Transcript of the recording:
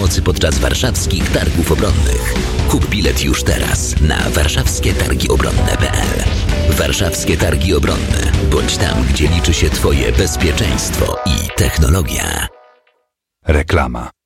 pomocy podczas warszawskich targów obronnych. Kup bilet już teraz na warszawskietargiobronne.pl. Warszawskie Targi Obronne. Bądź tam, gdzie liczy się Twoje bezpieczeństwo i technologia. Reklama.